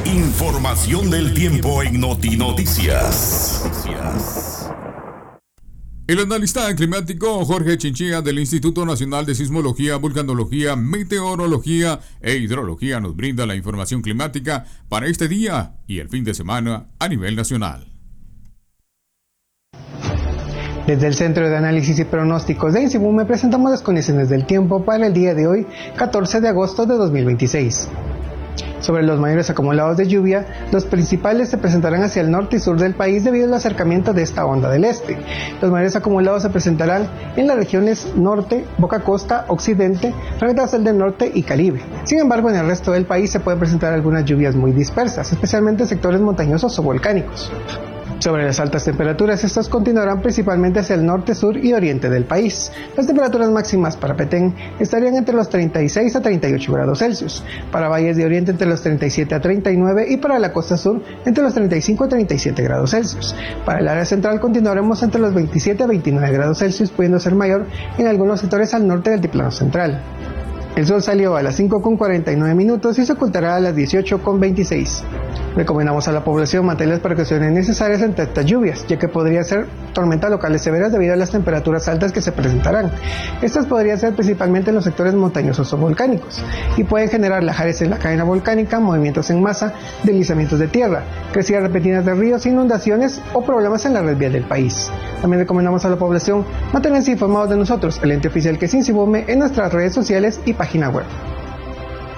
Información del tiempo en Noticias. El analista climático Jorge Chinchilla del Instituto Nacional de Sismología, Vulcanología, Meteorología e Hidrología nos brinda la información climática para este día y el fin de semana a nivel nacional. Desde el Centro de Análisis y Pronósticos de INSIBUME presentamos las condiciones del tiempo para el día de hoy, 14 de agosto de 2026. Sobre los mayores acumulados de lluvia, los principales se presentarán hacia el norte y sur del país debido al acercamiento de esta onda del este. Los mayores acumulados se presentarán en las regiones norte, Boca Costa, occidente, Franja del norte y Caribe. Sin embargo, en el resto del país se pueden presentar algunas lluvias muy dispersas, especialmente en sectores montañosos o volcánicos. Sobre las altas temperaturas, estas continuarán principalmente hacia el norte, sur y oriente del país. Las temperaturas máximas para Petén estarían entre los 36 a 38 grados Celsius, para valles de oriente entre los 37 a 39 y para la costa sur entre los 35 a 37 grados Celsius. Para el área central continuaremos entre los 27 a 29 grados Celsius, pudiendo ser mayor en algunos sectores al norte del altiplano central. El sol salió a las 5:49 y se ocultará a las 18:26. Recomendamos a la población mantener las precauciones necesarias ante estas lluvias, ya que podría ser tormentas locales severas debido a las temperaturas altas que se presentarán. Estas podrían ser principalmente en los sectores montañosos o volcánicos y pueden generar lajares en la cadena volcánica, movimientos en masa, deslizamientos de tierra, crecidas repentinas de ríos, inundaciones o problemas en la red vial del país. También recomendamos a la población mantenerse informados de nosotros, el ente oficial que es INSIBUME, en nuestras redes sociales y página web.